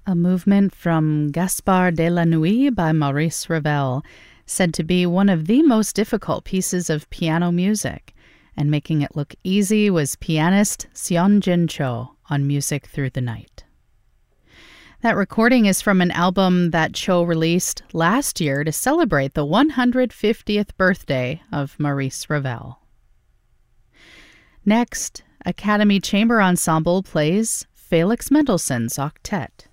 a movement from Gaspard de la Nuit by Maurice Ravel, said to be one of the most difficult pieces of piano music, and making it look easy was pianist Seonjin Cho on Music Through the Night. That recording is from an album that Cho released last year to celebrate the 150th birthday of Maurice Ravel. Next, Academy Chamber Ensemble plays Felix Mendelssohn's Octet.